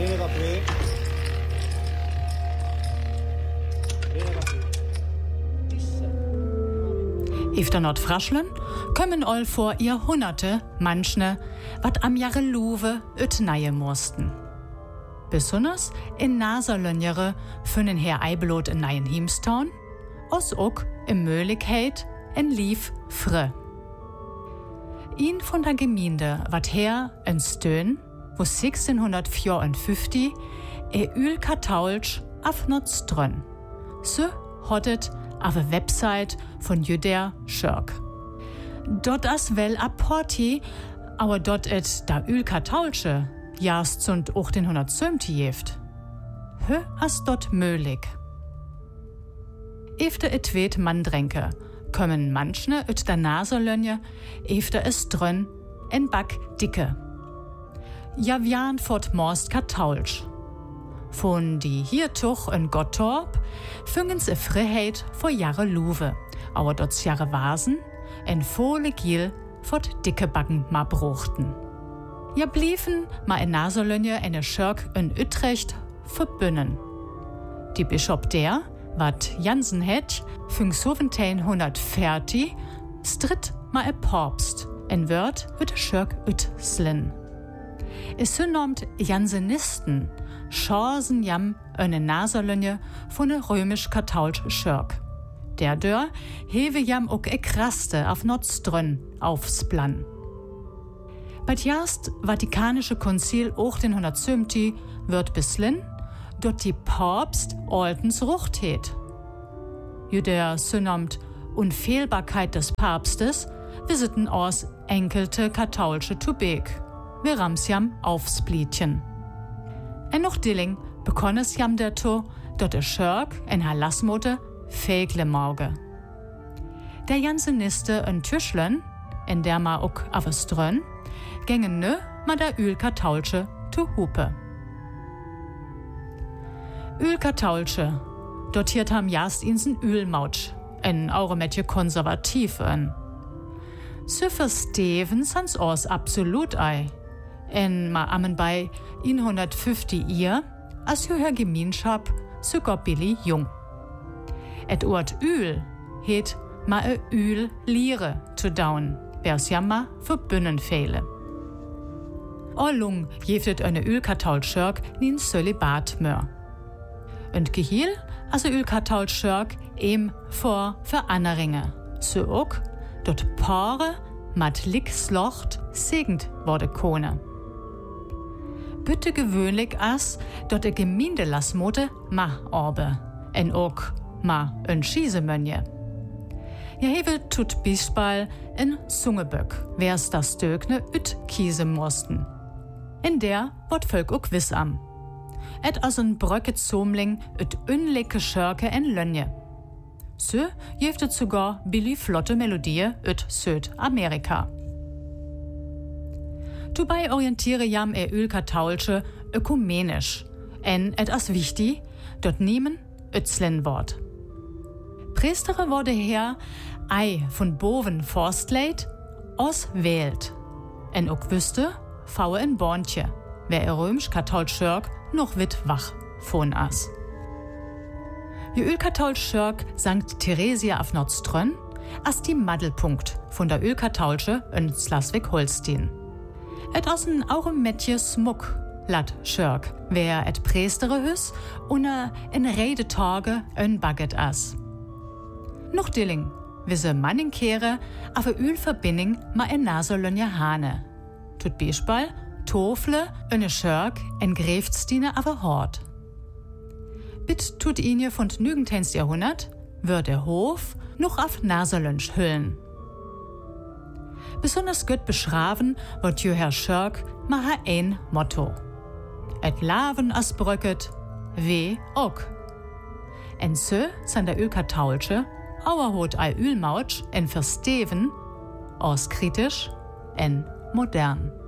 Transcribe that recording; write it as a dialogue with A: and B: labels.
A: Efter Nordfraschlen kommen all vor Jahrhunderte manchne, wat am Jahre Luwe üt neie mussten. Besonders in Naserlönjere fünnen her Eibelot in neien Himstown, os ook im Möglichkeit en Lief fre. Ihn von der Gemeinde wat her en Stön, wo 1654 Ül-Katholsch auf Nordströn. So hottet auf der Website von Jüder Schörk. Dort as well apporti, aber dort et da Ül-Katholsche jast zund 1870 jeft. Hö as dort möglich. Efter et weet Mandränke, kommen manchne ut der Naserlönje, efter es drön en Back dicke. Ja wian fort morst Katholsch. Von die hier tuch in Gottorp füngens e Freiheit vor Jahre Luwe, aber dort Jahre Vasen en volle Giel fort dicke Backen ma bruchten. Ja bliefen ma in Naserlönje eine Schörk in Utrecht verbünnen. Die Bischof der, wat Jansen het, 1540 stritt ma e Papst, en Wörd ut Schörk Utslin. Es synomt Jansenisten, Chancen jam eine Naserlönje von ne römisch-katholsch Schörk. Der dör hewe jam ook e Kraste auf Nordströn aufs Plan. Bei jast Vatikanische Konzil 1870 wird bislin dort die Papst Oltens Rucht het. Jüder synomt Unfehlbarkeit des Papstes visiten aus enkelte katholsche Tubek. Wir rams jam aufsplitchen. En noch Dilling bekonnes jam der to, dort der Schörk en Halasmote fegle Morge. Der Janseniste en Tüschlen, en der ma ook aveströn, gängen nö ma der Ül-Katholsche to Hupe. Ül-Katholsche, dort hiert ham jast insen Ölmautsch, en aure metje konservativ en. So versteven sans os absolut ei. En ma ammen bei 150 ihr, as höher Gemeinschaft sogar Billy Jung. Et Ort Öl het ma e Öl Lire zu daun, wers jammer verbünnen fehle. Allung jeftet eine Ül-Katholschörk nin Sölibat mör. Und gehiel as e Ül-Katholschörk em vor für Anneringe, so ook dort Paare mat Lickslocht segend wurde kone. Bitte gewöhnlich as dort e Gemeindelasmote ma orbe, en ook ma en Schiesemönje. Ja hewe tut Bispal en Sungeböck, wers das Dögne üt kiese mussten. In der wort Völk ook wiss am. Et as en Bröcket Somling üt unlicke Schörke en Lönje. So jeftet sogar Billy flotte Melodie üt Südamerika. Dabei orientiere jam Ül-Katholsche ökumenisch, en et as wichtig, dort niemen Ötzlen Wort. Priestere wurde her ei von boven Forstleit aus wählt, en ook wüsste, faue in Borntje, wer römisch-katholsch Schörk noch wit wach von as. Die Ül-Katholsch Schörk St. Theresia auf Nordströn as die Maddelpunkt von der Ül-Katholsche in Schleswig-Holstein. Et assen auch im Metje Smuck lat Schörk, wer et Priestere hüs und in Redetage en Bagget as. Noch Dilling, wisse Manninkehre auf Ölverbindung ma en Naserlönje Hane. Tut Beispiel Tofle eine Schörk en Gräftsdiene auf Hort. Bit tut inje von 19. Jahrhundert wird der Hof noch auf Naserlönsch hüllen. Besonders gut beschraven wird Herr Schörk ma ein Motto. Et laven as bröcket, weh ook. En so san der Ül-Katholsche auerhot ei Ölmautsch en versteven, aus kritisch en modern.